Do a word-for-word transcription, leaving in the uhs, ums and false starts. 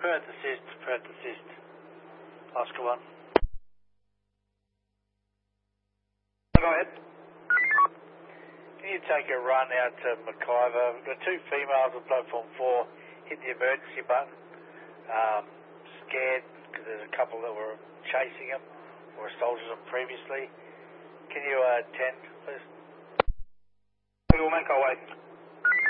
Prepare to assist, prepare to assist. Oscar one. Go ahead. Can you take a run out to McIver? We've got two females on platform four. Hit the emergency button. Um, scared because there's a couple that were chasing them or assaulted them previously. Can you uh, attend, please? We will make our way.